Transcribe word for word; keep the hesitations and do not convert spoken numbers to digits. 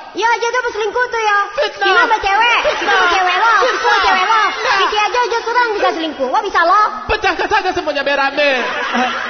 Ya aja tuh selingkuh tuh ya. Fitnah. Gimana sama cewek? Kita Fitnah. cewek lo, kita Fitnah. cewek lo. Nah. Kiki aja aja seorang bisa selingkuh. Wah bisa lo. Pecahkan saja semuanya berame.